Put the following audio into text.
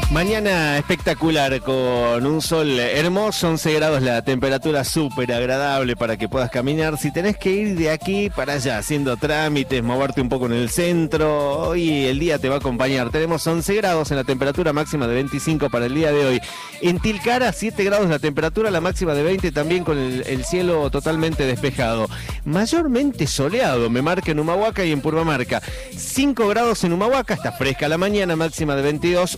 Mañana espectacular con un sol hermoso, 11 grados la temperatura, súper agradable para que puedas caminar. Si tenés que ir de aquí para allá haciendo trámites, moverte un poco en el centro, hoy el día te va a acompañar. Tenemos 11 grados en la temperatura, máxima de 25 para el día de hoy. En Tilcara 7 grados la temperatura, la máxima de 20, también con el cielo totalmente despejado. Mayormente soleado, me marca en Humahuaca y en Purmamarca. 5 grados en Humahuaca, está fresca la mañana, máxima de 22.